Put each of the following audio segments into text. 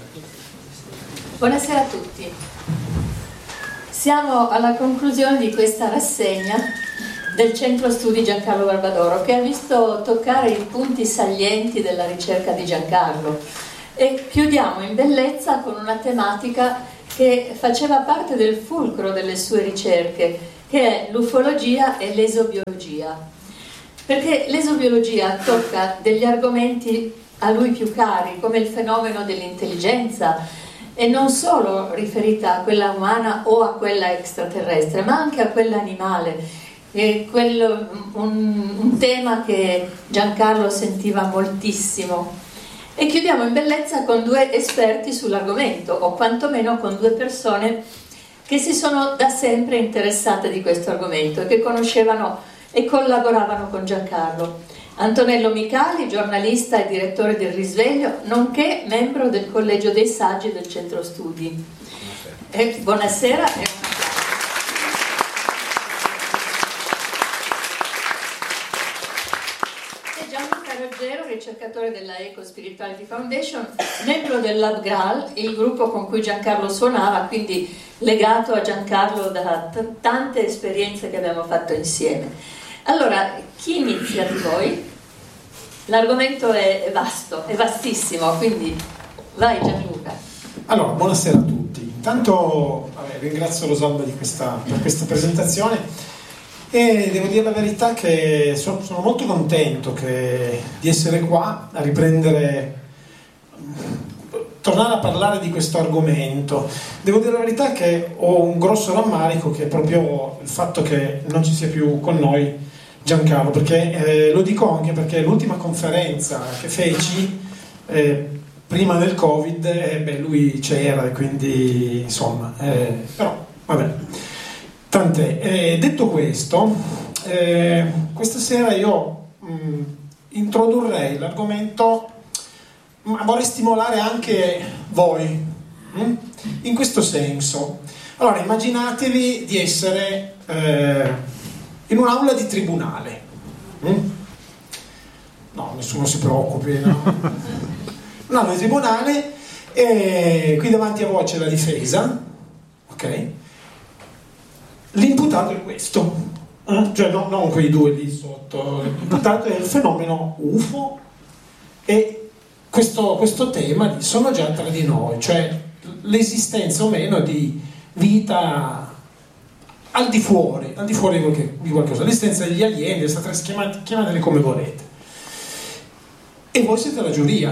Buonasera a tutti. Siamo alla conclusione di questa rassegna del Centro Studi Giancarlo Barbadoro, che ha visto toccare i punti salienti della ricerca di Giancarlo, e chiudiamo in bellezza con una tematica che faceva parte del fulcro delle sue ricerche, che è l'ufologia e l'esobiologia, perché l'esobiologia tocca degli argomenti a lui più cari, come il fenomeno dell'intelligenza, e non solo riferita a quella umana o a quella extraterrestre, ma anche a quella animale. Un tema che Giancarlo sentiva moltissimo. E chiudiamo in bellezza con due esperti sull'argomento, o quantomeno con due persone che si sono da sempre interessate di questo argomento e che conoscevano e collaboravano con Giancarlo. Antonello Micali, giornalista e direttore del Risveglio, nonché membro del Collegio dei Saggi del Centro Studi. Buonasera. E Gianluca Ruggero, ricercatore della Eco Spirituality Foundation, membro del Lab Graal, il gruppo con cui Giancarlo suonava, quindi legato a Giancarlo da tante esperienze che abbiamo fatto insieme. Allora, chi inizia di voi? L'argomento è vasto, è vastissimo, quindi vai Gianluca. Allora, buonasera a tutti. Intanto ringrazio Rosalba per questa presentazione e devo dire la verità che sono molto contento di essere qua a tornare a parlare di questo argomento. Devo dire la verità che ho un grosso rammarico, che è proprio il fatto che non ci sia più con noi Giancarlo, perché lo dico anche perché l'ultima conferenza che feci prima del Covid, lui c'era, e quindi insomma, però vabbè, tant'è. Detto questo, questa sera io introdurrei l'argomento, ma vorrei stimolare anche voi in questo senso. Allora, immaginatevi di essere in un'aula di tribunale. No, nessuno si preoccupi, no? Un'aula di tribunale, e qui davanti a voi c'è la difesa, ok? L'imputato è questo, cioè non quei due lì sotto. L'imputato è il fenomeno UFO e questo tema sono già tra di noi, cioè l'esistenza o meno di vita al di fuori di qualcosa, l'esistenza degli alieni, chiamateli come volete, e voi siete la giuria.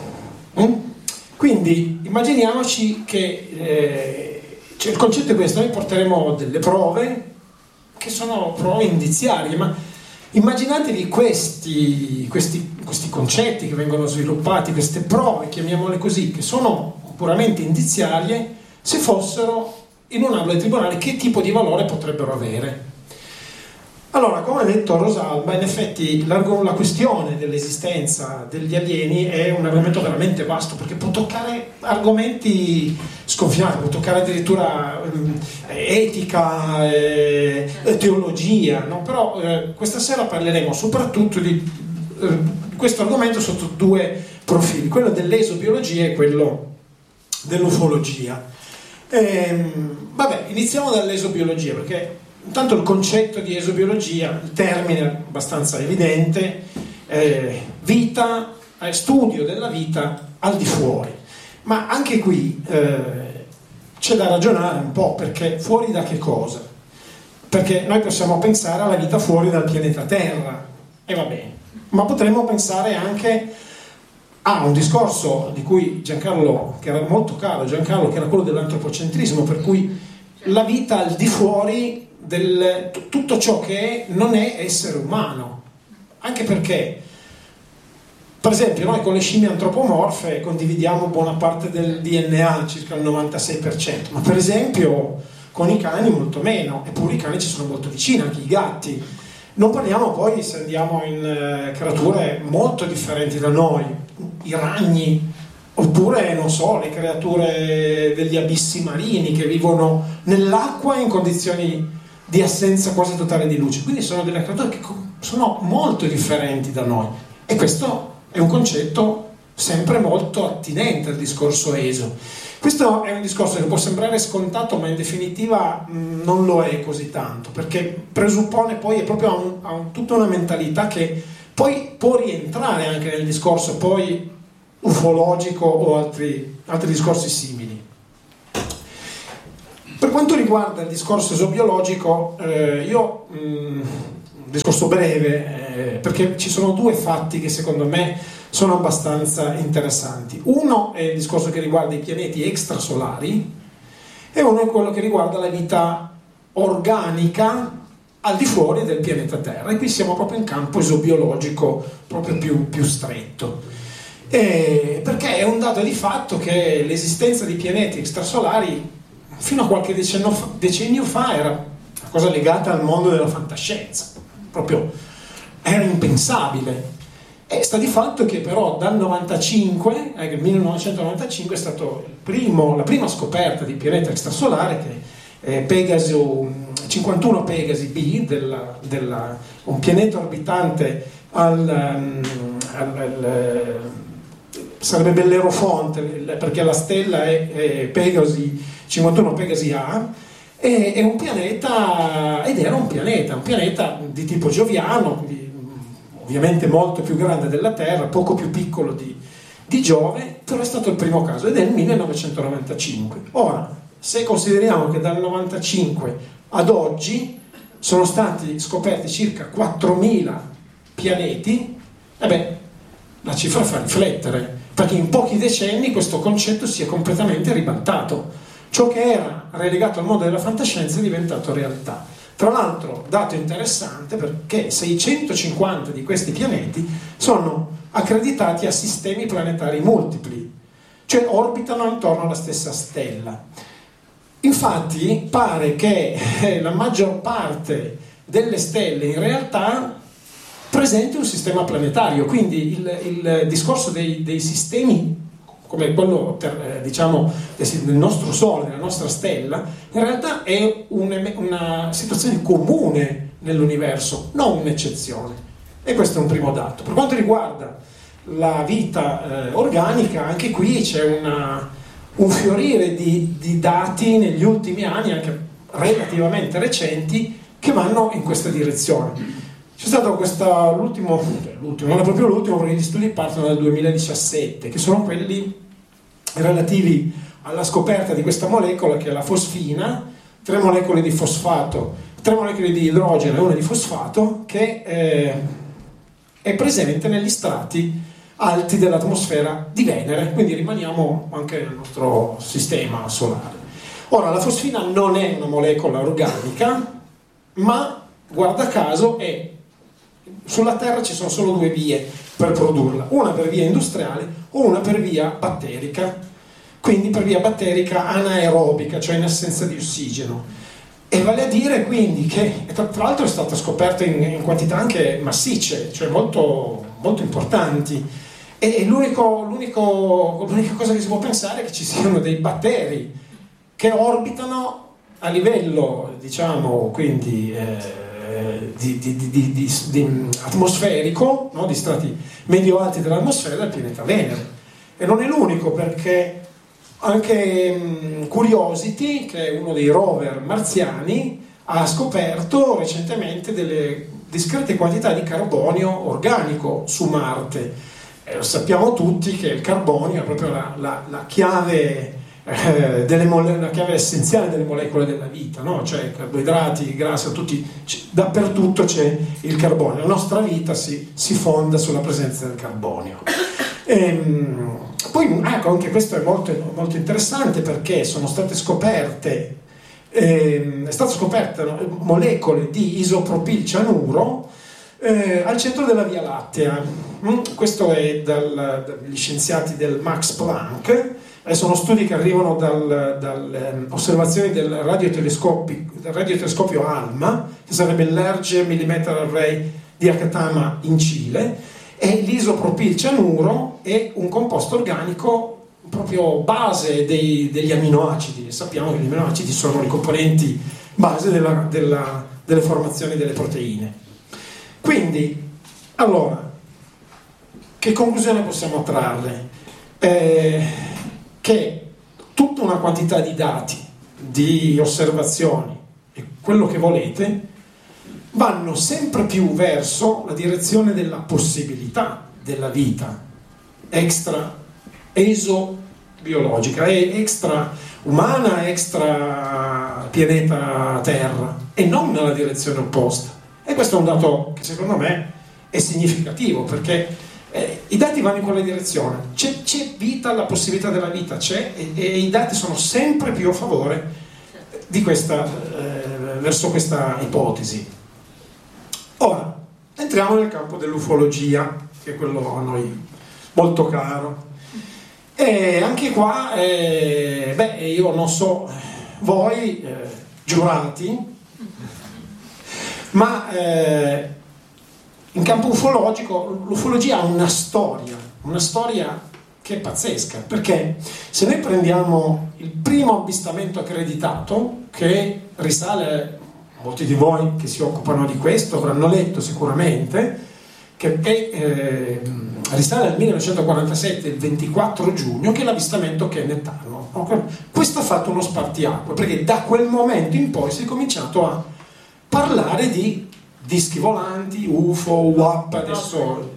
Quindi immaginiamoci che il concetto è questo: noi porteremo delle prove che sono prove indiziarie, ma immaginatevi questi concetti che vengono sviluppati, queste prove, chiamiamole così, che sono puramente indiziarie, se fossero in un'aula di tribunale, che tipo di valore potrebbero avere? Allora, come ha detto Rosalba, in effetti la questione dell'esistenza degli alieni è un argomento veramente vasto, perché può toccare argomenti sconfinati, può toccare addirittura etica, teologia, no? Però questa sera parleremo soprattutto di questo argomento sotto due profili, quello dell'esobiologia e quello dell'ufologia. Vabbè, iniziamo dall'esobiologia, perché intanto il concetto di esobiologia, il termine è abbastanza evidente, vita, studio della vita al di fuori, ma anche qui c'è da ragionare un po', perché fuori da che cosa? Perché noi possiamo pensare alla vita fuori dal pianeta Terra, e va bene, ma potremmo pensare anche un discorso di cui Giancarlo, che era molto caro Giancarlo, che era quello dell'antropocentrismo, per cui la vita al di fuori tutto ciò che non è essere umano, anche perché, per esempio, noi con le scimmie antropomorfe condividiamo buona parte del DNA, circa il 96%, ma per esempio con i cani molto meno, eppure i cani ci sono molto vicini, anche i gatti. Non parliamo poi, se andiamo in creature molto differenti da noi, i ragni, oppure, non so, le creature degli abissi marini che vivono nell'acqua in condizioni di assenza quasi totale di luce. Quindi sono delle creature che sono molto differenti da noi, e questo è un concetto sempre molto attinente al discorso ESO. Questo è un discorso che può sembrare scontato, ma in definitiva non lo è così tanto, perché presuppone poi, è proprio tutta una mentalità che poi può rientrare anche nel discorso poi ufologico o altri discorsi simili. Per quanto riguarda il discorso esobiologico, un discorso breve, perché ci sono due fatti che secondo me sono abbastanza interessanti. Uno è il discorso che riguarda i pianeti extrasolari e uno è quello che riguarda la vita organica al di fuori del pianeta Terra, e qui siamo proprio in campo esobiologico proprio più stretto. Perché è un dato di fatto che l'esistenza di pianeti extrasolari fino a qualche decennio fa era una cosa legata al mondo della fantascienza, proprio era impensabile. E sta di fatto che però dal 1995 è stato la prima scoperta di pianeta extrasolare, che è Pegaso 51 Pegasi B, un pianeta orbitante sarebbe Bellerofonte, perché la stella è Pegasi 51 Pegasi A, è un pianeta, ed era un pianeta di tipo gioviano, ovviamente molto più grande della Terra, poco più piccolo di Giove, però è stato il primo caso, ed è il 1995. Ora, se consideriamo che dal 95 ad oggi sono stati scoperti circa 4.000 pianeti, la cifra fa riflettere, perché in pochi decenni questo concetto si è completamente ribaltato. Ciò che era relegato al mondo della fantascienza è diventato realtà. Tra l'altro, dato interessante, perché 650 di questi pianeti sono accreditati a sistemi planetari multipli, cioè orbitano intorno alla stessa stella. Infatti pare che la maggior parte delle stelle in realtà presenti un sistema planetario, quindi il discorso dei sistemi come quello del nostro Sole, della nostra stella, in realtà è una situazione comune nell'universo, non un'eccezione. E questo è un primo dato. Per quanto riguarda la vita organica, anche qui c'è un fiorire di dati negli ultimi anni, anche relativamente recenti, che vanno in questa direzione. C'è stato l'ultimo, non è proprio l'ultimo, perché gli studi partono dal 2017, che sono quelli relativi alla scoperta di questa molecola che è la fosfina, 3 molecole di fosfato, 3 molecole di idrogeno e una di fosfato, che è presente negli strati alti dell'atmosfera di Venere, quindi rimaniamo anche nel nostro sistema solare. Ora, la fosfina non è una molecola organica, ma guarda caso sulla Terra ci sono solo 2 vie per produrla, una per via industriale o una per via batterica, quindi per via batterica anaerobica, cioè in assenza di ossigeno. E vale a dire quindi che, tra l'altro, è stata scoperta in quantità anche massicce, cioè molto, molto importanti, e l'unica cosa che si può pensare è che ci siano dei batteri che orbitano a livello, diciamo, quindi atmosferico, no? Di strati medio-alti dell'atmosfera del pianeta Venere. E non è l'unico, perché anche Curiosity, che è uno dei rover marziani, ha scoperto recentemente delle discrete quantità di carbonio organico su Marte. Lo sappiamo tutti che il carbonio è proprio la chiave la chiave essenziale delle molecole della vita, no? Cioè carboidrati, grassi, dappertutto c'è il carbonio. La nostra vita si fonda sulla presenza del carbonio. Poi anche questo è molto, molto interessante, perché sono state scoperte molecole di isopropilcianuro al centro della Via Lattea. Questo è dagli scienziati del Max Planck. Sono studi che arrivano dalle osservazioni del radiotelescopio ALMA, che sarebbe il Large Millimeter Array di Akatama in Cile, e l'isopropilcianuro è un composto organico proprio base degli aminoacidi. Sappiamo che gli aminoacidi sono le componenti base delle formazioni delle proteine. Quindi, allora, che conclusione possiamo trarre? Che tutta una quantità di dati, di osservazioni e quello che volete vanno sempre più verso la direzione della possibilità della vita extra esobiologica, extra umana, extra pianeta Terra, e non nella direzione opposta. E questo è un dato che secondo me è significativo, perché i dati vanno in quella direzione. C'è vita, la possibilità della vita c'è, e i dati sono sempre più a favore di verso questa ipotesi. Ora, entriamo nel campo dell'ufologia, che è quello a noi molto caro. E anche qua, io non so voi, giurati, ma in campo ufologico l'ufologia ha una storia che è pazzesca, perché se noi prendiamo il primo avvistamento accreditato, che risale, molti di voi che si occupano di questo avranno letto sicuramente, che risale al 1947, il 24 giugno, che è l'avvistamento Kenneth Arnold. Questo ha fatto uno spartiacque, perché da quel momento in poi si è cominciato a parlare di dischi volanti, UFO, UAP, adesso...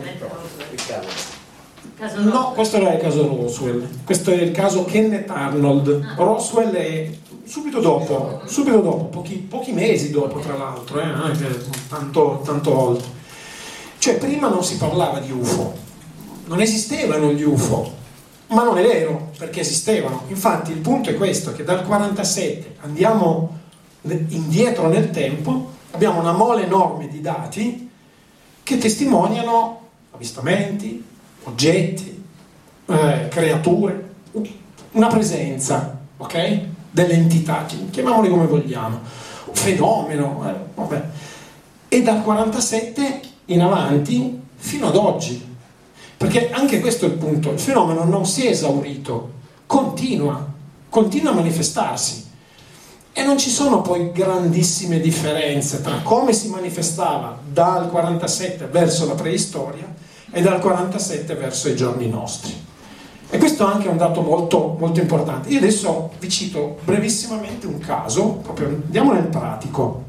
No, questo era il caso Roswell, questo è il caso Kenneth Arnold. Roswell è subito dopo, pochi mesi dopo, tra l'altro, non è che tanto oltre. Cioè, prima non si parlava di UFO, non esistevano gli UFO, ma non è vero, perché esistevano. Infatti il punto è questo, che dal 47 andiamo indietro nel tempo, abbiamo una mole enorme di dati che testimoniano avvistamenti, oggetti, creature, una presenza, ok? Delle entità, chiamiamole come vogliamo, un fenomeno, vabbè. E dal 47 in avanti fino ad oggi, perché anche questo è il punto, il fenomeno non si è esaurito, continua a manifestarsi, e non ci sono poi grandissime differenze tra come si manifestava dal 47 verso la preistoria e dal 47 verso i giorni nostri. E questo è anche un dato molto, molto importante. Io adesso vi cito brevissimamente un caso, proprio andiamo nel pratico.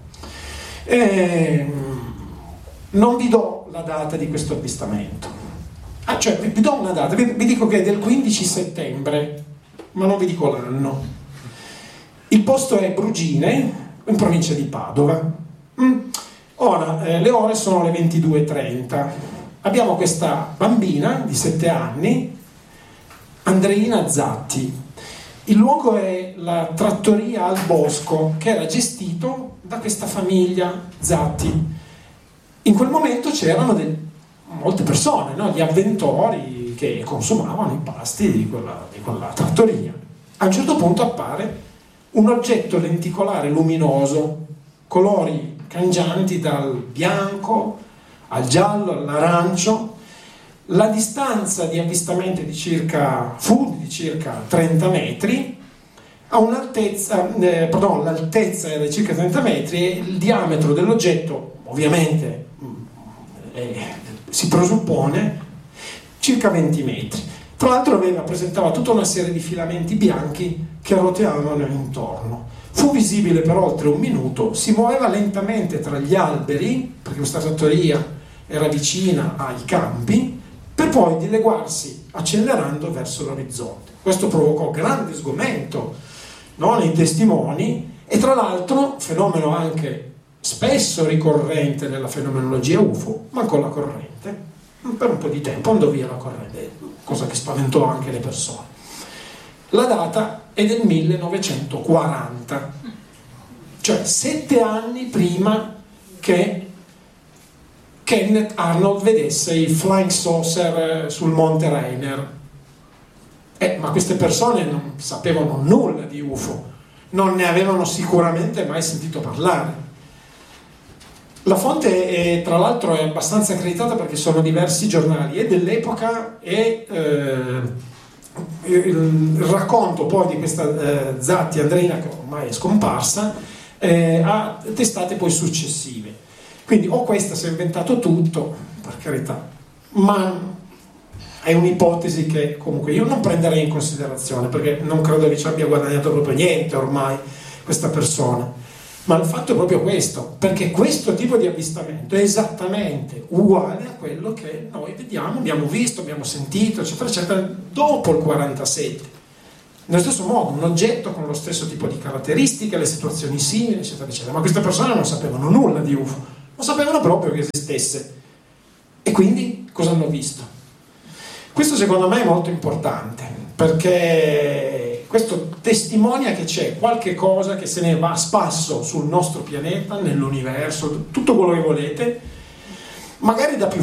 Non vi do la data di questo avvistamento, cioè vi do una data, vi dico che è del 15 settembre, ma non vi dico l'anno. Il posto è Brugine, in provincia di Padova. Ora, le ore sono le 22:30. Abbiamo questa bambina di 7 anni, Andreina Zatti. Il luogo è la trattoria al Bosco, che era gestito da questa famiglia Zatti. In quel momento c'erano molte persone, no? Gli avventori che consumavano i pasti di quella trattoria. A un certo punto appare un oggetto lenticolare luminoso, colori cangianti dal bianco al giallo, all'arancio. La distanza di avvistamento fu di circa 30 metri, a un'altezza, l'altezza era di circa 30 metri e il diametro dell'oggetto, ovviamente, si presuppone circa 20 metri. Tra l'altro presentava tutta una serie di filamenti bianchi che roteavano intorno. Fu visibile per oltre un minuto, si muoveva lentamente tra gli alberi, perché questa trattoria era vicina ai campi, per poi dileguarsi accelerando verso l'orizzonte. Questo provocò grande sgomento, no, nei testimoni, e tra l'altro, fenomeno anche spesso ricorrente nella fenomenologia UFO, mancò la corrente. Per un po' di tempo andò via la corrente, cosa che spaventò anche le persone. La data è del 1940, cioè 7 anni prima che Kenneth Arnold vedesse i flying saucer sul monte Rainier. Ma queste persone non sapevano nulla di UFO, non ne avevano sicuramente mai sentito parlare. La fonte tra l'altro è abbastanza accreditata, perché sono diversi giornali e dell'epoca, e il racconto poi di questa Zatti Andreina, che ormai è scomparsa, a testate poi successive. Quindi o questa si è inventato tutto, per carità, ma è un'ipotesi che comunque io non prenderei in considerazione, perché non credo che ci abbia guadagnato proprio niente ormai questa persona. Ma il fatto è proprio questo, perché questo tipo di avvistamento è esattamente uguale a quello che noi vediamo, abbiamo visto, abbiamo sentito, eccetera, eccetera, dopo il 47. Nello stesso modo, un oggetto con lo stesso tipo di caratteristiche, le situazioni simili, eccetera, eccetera. Ma queste persone non sapevano nulla di UFO, non sapevano proprio che esistesse. E quindi cosa hanno visto? Questo secondo me è molto importante, perché questo testimonia che c'è qualche cosa che se ne va a spasso sul nostro pianeta, nell'universo, tutto quello che volete, magari da più